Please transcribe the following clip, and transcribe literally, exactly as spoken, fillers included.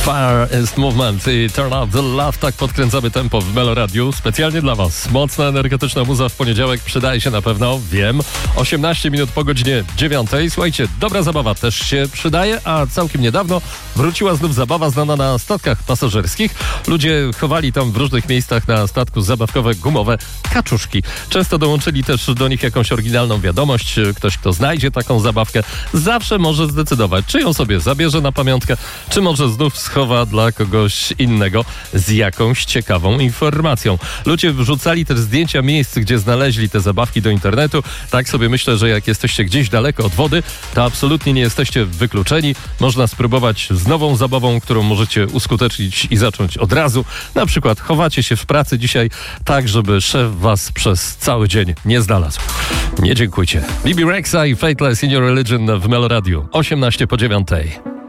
Fire is Movement i Turn Up the Love. Tak podkręcamy tempo w Melo Radiu. Specjalnie dla Was. Mocna, energetyczna muza w poniedziałek przydaje się na pewno, wiem. osiemnaście minut po godzinie dziewiątej. Słuchajcie, dobra zabawa też się przydaje, a całkiem niedawno wróciła znów zabawa znana na statkach pasażerskich. Ludzie chowali tam w różnych miejscach na statku zabawkowe gumowe kaczuszki. Często dołączyli też do nich jakąś oryginalną wiadomość. Ktoś, kto znajdzie taką zabawkę, zawsze może zdecydować, czy ją sobie zabierze na pamiątkę, czy może znów schowa dla kogoś innego z jakąś ciekawą informacją. Ludzie wrzucali też zdjęcia miejsc, gdzie znaleźli te zabawki do internetu. Tak sobie myślę, że jak jesteście gdzieś daleko od wody, to absolutnie nie jesteście wykluczeni. Można spróbować z nową zabawą, którą możecie uskutecznić i zacząć od razu. Na przykład chowacie się w pracy dzisiaj tak, żeby szef was przez cały dzień nie znalazł. Nie dziękujcie. Bibi Rexa i Faithless in Your Religion w Melo Radiu. osiemnaście po dziewiątej.